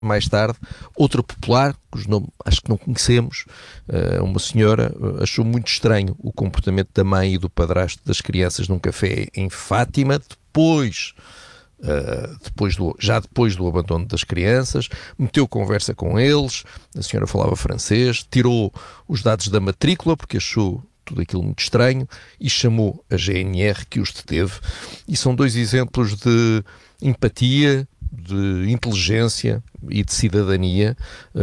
mais tarde, outra popular, cujo nome acho que não conhecemos, uma senhora, achou muito estranho o comportamento da mãe e do padrasto das crianças num café em Fátima, depois do abandono das crianças, meteu conversa com eles, a senhora falava francês, tirou os dados da matrícula, porque achou tudo aquilo muito estranho, e chamou a GNR que os deteve. E são dois exemplos de empatia, de inteligência e de cidadania.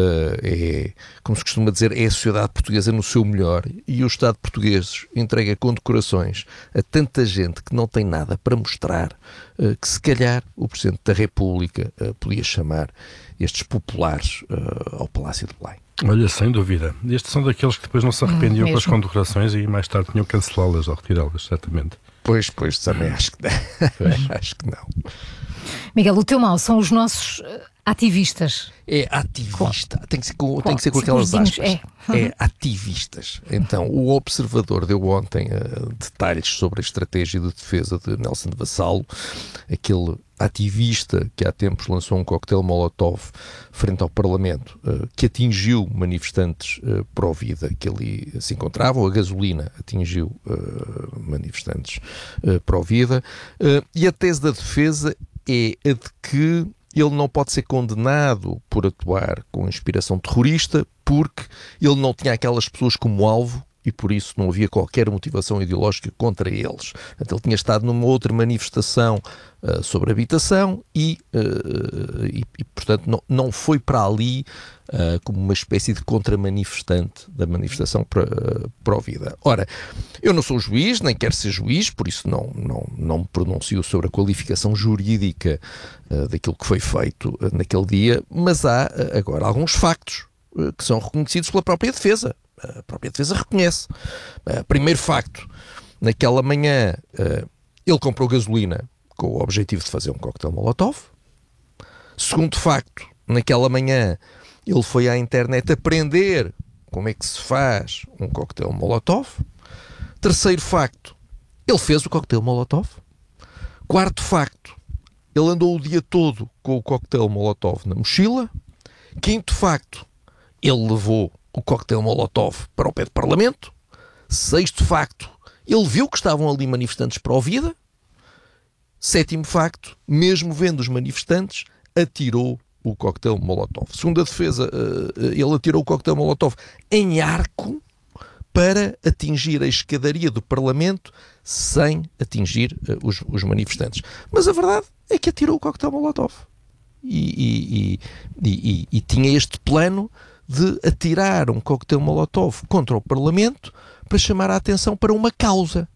É, como se costuma dizer, é a sociedade portuguesa no seu melhor, e o Estado português entrega condecorações a tanta gente que não tem nada para mostrar, que se calhar o Presidente da República podia chamar estes populares ao Palácio de Belém. Olha, sem dúvida. Estes são daqueles que depois não se arrependiam com as condecorações e mais tarde tinham que cancelá-las ou retirá-las, certamente. Pois, também acho que não. Acho que não. Miguel, o teu mal são os nossos ativistas. É ativista. Tem que ser com aquelas aspas. É ativistas. Então, o Observador deu ontem detalhes sobre a estratégia de defesa de Nelson Vassalo, aquele ativista que há tempos lançou um coquetel Molotov frente ao Parlamento, que atingiu manifestantes pró-vida que ali se encontravam. A gasolina atingiu manifestantes pró-vida. E a tese da defesa é a de que ele não pode ser condenado por atuar com inspiração terrorista, porque ele não tinha aquelas pessoas como alvo e por isso não havia qualquer motivação ideológica contra eles. Portanto, ele tinha estado numa outra manifestação sobre habitação e portanto, não foi para ali como uma espécie de contramanifestante da manifestação pró-vida. Ora, eu não sou juiz, nem quero ser juiz, por isso não me pronuncio sobre a qualificação jurídica daquilo que foi feito naquele dia, mas há agora alguns factos que são reconhecidos pela própria defesa. A própria defesa reconhece. Primeiro facto, naquela manhã ele comprou gasolina com o objetivo de fazer um coquetel Molotov. Segundo facto, naquela manhã ele foi à internet aprender como é que se faz um coquetel Molotov. Terceiro facto, ele fez o coquetel Molotov. Quarto facto, ele andou o dia todo com o coquetel Molotov na mochila. Quinto facto, ele levou o coquetel Molotov para o pé do Parlamento. Sexto facto, ele viu que estavam ali manifestantes pró-vida. Sétimo facto, mesmo vendo os manifestantes, atirou o coquetel Molotov. Segundo a defesa, ele atirou o coquetel Molotov em arco para atingir a escadaria do Parlamento sem atingir os manifestantes. Mas a verdade é que atirou o coquetel Molotov. E tinha este plano de atirar um coquetel Molotov contra o Parlamento para chamar a atenção para uma causa.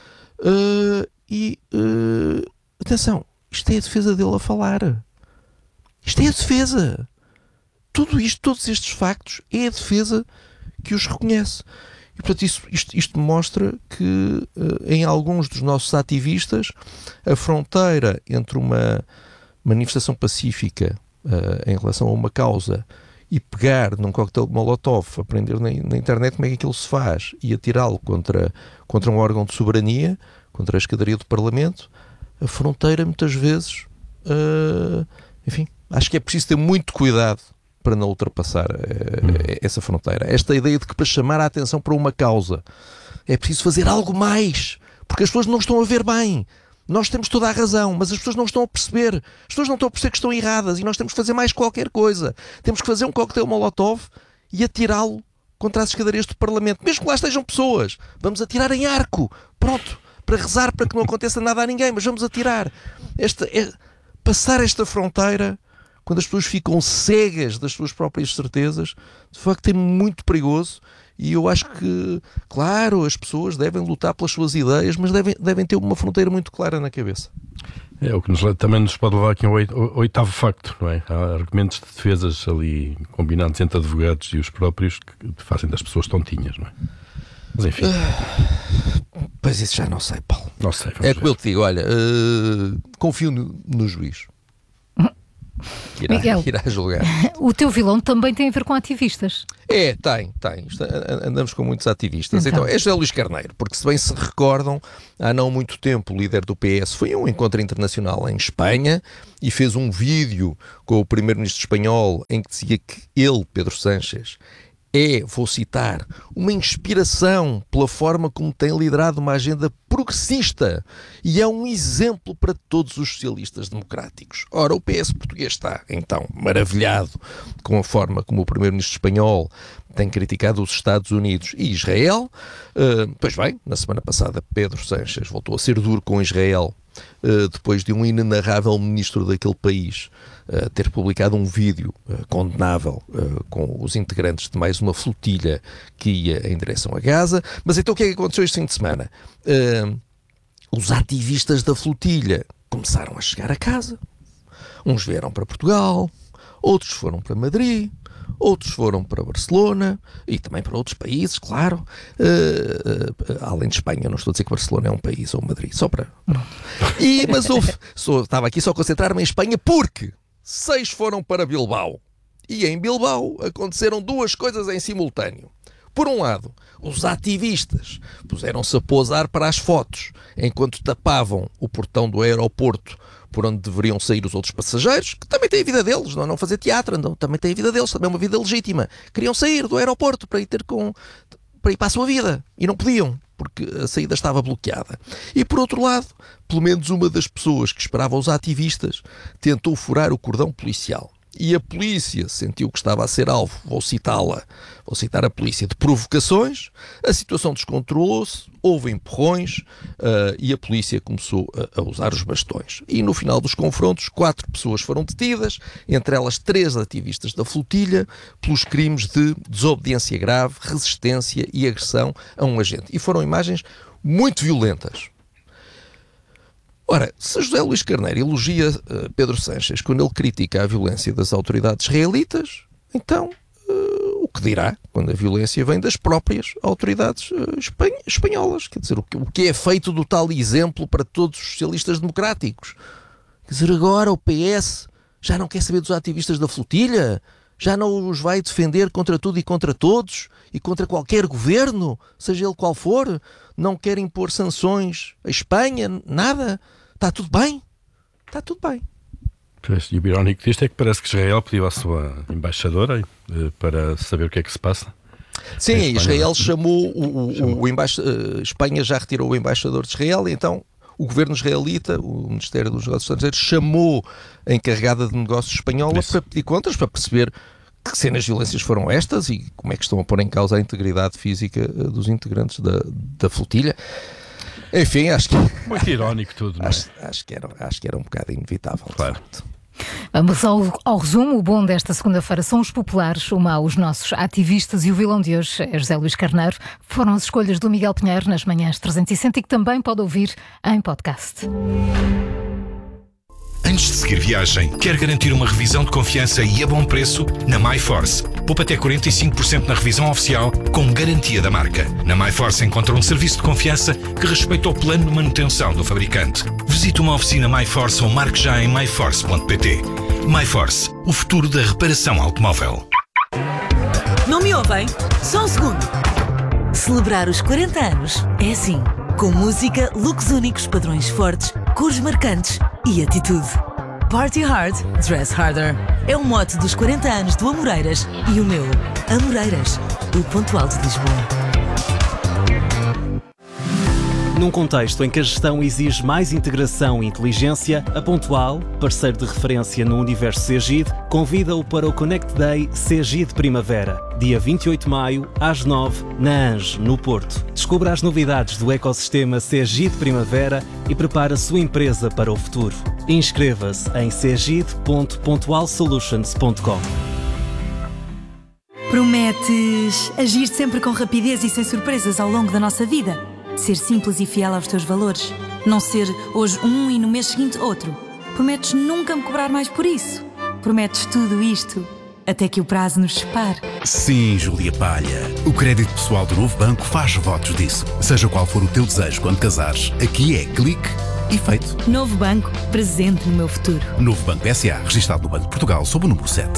Atenção, isto é a defesa dele a falar. Isto é a defesa. Tudo isto, todos estes factos, é a defesa que os reconhece. E, portanto, isto mostra que em alguns dos nossos ativistas a fronteira entre uma manifestação pacífica em relação a uma causa e pegar num coquetel de Molotov, aprender na internet como é que aquilo se faz e atirá-lo contra um órgão de soberania, contra a escadaria do Parlamento, a fronteira muitas vezes, enfim, acho que é preciso ter muito cuidado para não ultrapassar essa fronteira. Esta ideia de que para chamar a atenção para uma causa é preciso fazer algo mais, porque as pessoas não estão a ver bem. Nós temos toda a razão, mas as pessoas não estão a perceber. As pessoas não estão a perceber que estão erradas e nós temos que fazer mais qualquer coisa. Temos que fazer um coquetel Molotov e atirá-lo contra as escadarias do Parlamento. Mesmo que lá estejam pessoas. Vamos atirar em arco. Pronto. Para rezar para que não aconteça nada a ninguém, mas vamos atirar. Passar esta fronteira, quando as pessoas ficam cegas das suas próprias certezas, de facto é muito perigoso. E eu acho que, claro, as pessoas devem lutar pelas suas ideias, mas devem ter uma fronteira muito clara na cabeça. É o que também nos pode levar aqui ao oitavo facto, não é? Há argumentos de defesas ali combinados entre advogados e os próprios que fazem das pessoas tontinhas, não é? Mas enfim. Pois isso já não sei, Paulo. Não sei. É como eu te digo, olha, confio no juiz. que irá julgar. O teu vilão também tem a ver com ativistas. Tem. Andamos com muitos ativistas. Então, é José Luís Carneiro, porque se bem se recordam, há não muito tempo o líder do PS foi a um encontro internacional em Espanha e fez um vídeo com o primeiro-ministro espanhol em que dizia que ele, Pedro Sánchez, vou citar, uma inspiração pela forma como tem liderado uma agenda progressista e é um exemplo para todos os socialistas democráticos. Ora, o PS português está, então, maravilhado com a forma como o primeiro-ministro espanhol tem criticado os Estados Unidos e Israel. Pois bem, na semana passada Pedro Sánchez voltou a ser duro com Israel depois de um inenarrável ministro daquele país ter publicado um vídeo condenável com os integrantes de mais uma flotilha que ia em direção a Gaza. Mas então o que é que aconteceu este fim de semana? Os ativistas da flotilha começaram a chegar a casa. Uns vieram para Portugal, outros foram para Madrid, outros foram para Barcelona e também para outros países, claro. Além de Espanha, não estou a dizer que Barcelona é um país ou Madrid, só para... Mas estava aqui só a concentrar-me em Espanha porque 6 foram para Bilbao. E em Bilbao aconteceram 2 coisas em simultâneo. Por um lado, os ativistas puseram-se a posar para as fotos enquanto tapavam o portão do aeroporto por onde deveriam sair os outros passageiros, que também têm a vida deles, não fazer teatro, também têm a vida deles, também é uma vida legítima. Queriam sair do aeroporto para ir para a sua vida e não podiam, porque a saída estava bloqueada. E por outro lado, pelo menos uma das pessoas que esperava os ativistas tentou furar o cordão policial. E a polícia sentiu que estava a ser alvo, vou citar a polícia, de provocações, a situação descontrolou-se, houve empurrões e a polícia começou a usar os bastões. E no final dos confrontos, 4 pessoas foram detidas, entre elas 3 ativistas da flotilha, pelos crimes de desobediência grave, resistência e agressão a um agente. E foram imagens muito violentas. Ora, se José Luís Carneiro elogia Pedro Sánchez quando ele critica a violência das autoridades israelitas, então o que dirá quando a violência vem das próprias autoridades espanholas? Quer dizer, o que é feito do tal exemplo para todos os socialistas democráticos? Quer dizer, agora o PS já não quer saber dos ativistas da flotilha? Já não os vai defender contra tudo e contra todos? E contra qualquer governo, seja ele qual for? Não quer impor sanções à Espanha? Nada? Está tudo bem? Está tudo bem. E o irónico disto é que parece que Israel pediu à sua embaixadora para saber o que é que se passa. Sim, Israel chamou Espanha já retirou o embaixador de Israel, e então o governo israelita, o Ministério dos Negócios Estrangeiros, chamou a encarregada de negócios espanhola para pedir contas, para perceber que cenas de violências foram estas e como é que estão a pôr em causa a integridade física dos integrantes da flotilha. Enfim, acho que... Muito irónico tudo, não é? Acho que era um bocado inevitável, claro. De facto. Vamos ao resumo. O bom desta segunda-feira são os populares, o mau os nossos ativistas, e o vilão de hoje é José Luís Carneiro. Foram as escolhas do Miguel Pinheiro nas manhãs 360 e que também pode ouvir em podcast. Antes de seguir viagem, quer garantir uma revisão de confiança e a bom preço? Na MyForce. Poupa até 45% na revisão oficial com garantia da marca. Na MyForce encontra um serviço de confiança que respeita o plano de manutenção do fabricante. Visite uma oficina MyForce ou marque já em myforce.pt. MyForce, o futuro da reparação automóvel. Não me ouvem? Só um segundo. Celebrar os 40 anos é assim. Com música, looks únicos, padrões fortes, cores marcantes e atitude. Party hard, dress harder. É o mote dos 40 anos do Amoreiras e o meu. Amoreiras, o ponto alto de Lisboa. Num contexto em que a gestão exige mais integração e inteligência, a Pontual, parceiro de referência no universo Segid, convida-o para o Connect Day Segid Primavera, dia 28 de maio, às 9, na ANGE, no Porto. Descubra as novidades do ecossistema Segid Primavera e prepare a sua empresa para o futuro. Inscreva-se em segid.pontualsolutions.com. Prometes agir sempre com rapidez e sem surpresas ao longo da nossa vida? Ser simples e fiel aos teus valores. Não ser hoje um e no mês seguinte outro. Prometes nunca me cobrar mais por isso. Prometes tudo isto até que o prazo nos separe. Sim, Júlia Palha. O crédito pessoal do Novo Banco faz votos disso. Seja qual for o teu desejo quando casares, aqui é clique E feito. Novo banco, presente no meu futuro. Novo Banco S.A., registado no Banco de Portugal sob o número 7.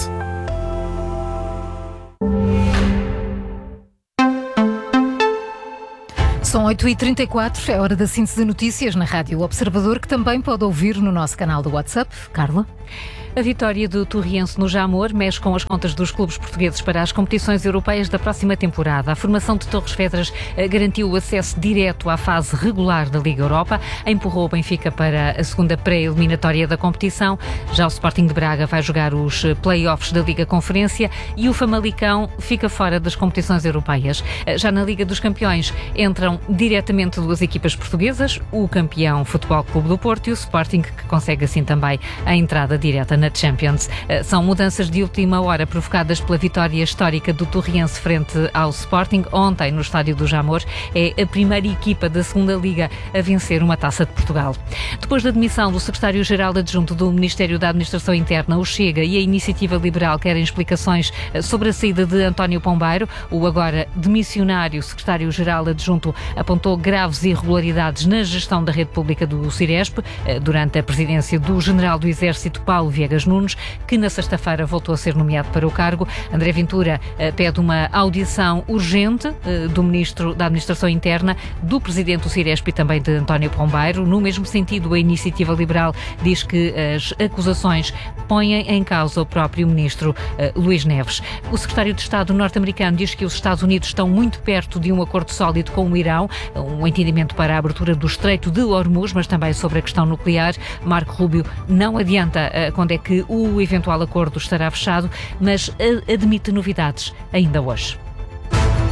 São 8h34, é hora da síntese de notícias na Rádio Observador, que também pode ouvir no nosso canal do WhatsApp. Carla? A vitória do Torriense no Jamor mexe com as contas dos clubes portugueses para as competições europeias da próxima temporada. A formação de Torres Vedras garantiu o acesso direto à fase regular da Liga Europa, empurrou o Benfica para a segunda pré-eliminatória da competição. Já o Sporting de Braga vai jogar os play-offs da Liga Conferência e o Famalicão fica fora das competições europeias. Já na Liga dos Campeões entram diretamente duas equipas portuguesas, o campeão Futebol Clube do Porto e o Sporting, que consegue assim também a entrada direta na Champions. São mudanças de última hora provocadas pela vitória histórica do Torriense frente ao Sporting ontem no estádio do Jamor. É a primeira equipa da segunda Liga a vencer uma Taça de Portugal. Depois da demissão do secretário-geral adjunto do Ministério da Administração Interna, o Chega e a Iniciativa Liberal querem explicações sobre a saída de António Pombeiro. O agora demissionário secretário-geral adjunto apontou graves irregularidades na gestão da rede pública do Ciresp durante a presidência do general do Exército Paulo Viegas Nunes, que na sexta-feira voltou a ser nomeado para o cargo. André Ventura pede uma audição urgente do Ministro da Administração Interna, do Presidente do Ciresp e também de António Pombeiro. No mesmo sentido, a Iniciativa Liberal diz que as acusações põem em causa o próprio Ministro Luís Neves. O Secretário de Estado norte-americano diz que os Estados Unidos estão muito perto de um acordo sólido com o Irão, um entendimento para a abertura do Estreito de Hormuz, mas também sobre a questão nuclear. Marco Rubio não adianta quando é que o eventual acordo estará fechado, mas admite novidades ainda hoje.